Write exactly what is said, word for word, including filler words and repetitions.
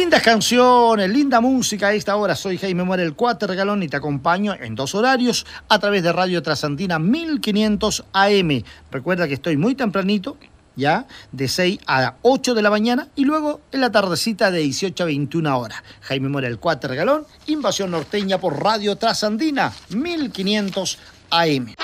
Lindas canciones, linda música a esta hora. Soy Jaime Mora, el Cuatergalón, y te acompaño en dos horarios a través de Radio Trasandina mil quinientos A M. Recuerda que estoy muy tempranito, ya, de seis a ocho de la mañana, y luego en la tardecita de dieciocho a veintiuna horas. Jaime Mora, el Cuatergalón, Invasión Norteña por Radio Trasandina mil quinientos A M.